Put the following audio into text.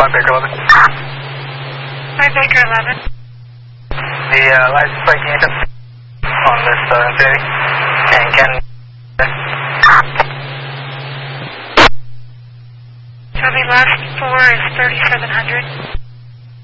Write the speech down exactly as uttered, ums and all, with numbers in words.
five Baker eleven. five Baker eleven. The uh, license plate can't on this uh, Infiniti. And can... So the last four is thirty-seven hundred.